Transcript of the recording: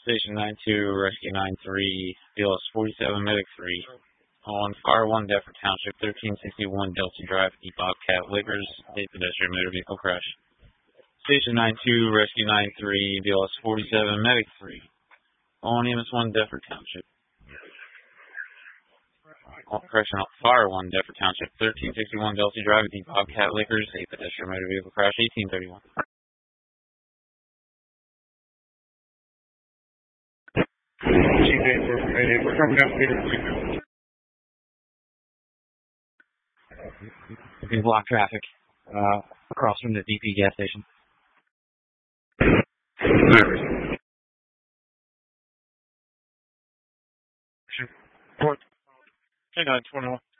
Station 92, Rescue 93, BLS 47, Medic 3. On Fire 1, Deptford Township, 1361 Delta Drive, the Bobcat Liquors, a pedestrian motor vehicle crash. Station 92, Rescue 93, BLS 47, Medic 3. On EMS 1, Deptford Township. Correction, Fire 1, Deptford Township, 1361 Delta Drive, the Bobcat Liquors, a pedestrian motor vehicle crash, 1831. Chief 8, we're trying to We block traffic across from the DP gas station. Report. 921.